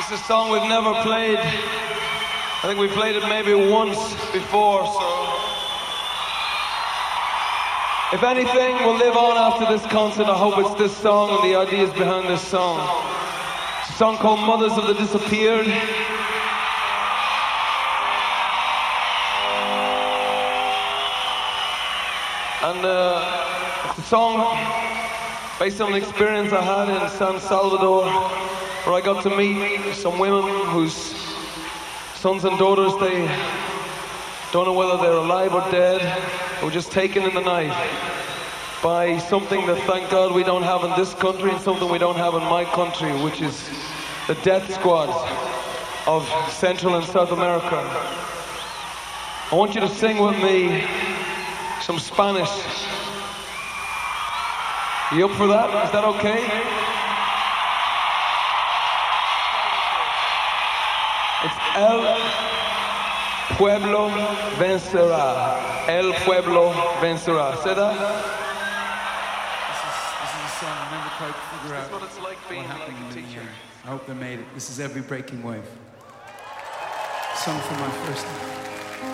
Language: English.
It's a song we've never played. I think we played it maybe once before, so... If anything will live on after this concert, I hope it's this song and the ideas behind this song. It's a song called Mothers of the Disappeared. And it's a song based on an experience I had in San Salvador, where I got to meet some women whose sons and daughters, they don't know whether they're alive or dead, or just taken in the night by something that, thank God, we don't have in this country, and something we don't have in my country, which is the death squads of Central and South America. I want you to sing with me some Spanish. You up for that? Is that okay? It's El Pueblo Vencerá. El Pueblo Vencerá. Say that? This is a song I never quite figure out what it's like being happened like a in the teacher. end. I hope they made it. This is Every Breaking Wave. Song from my first time.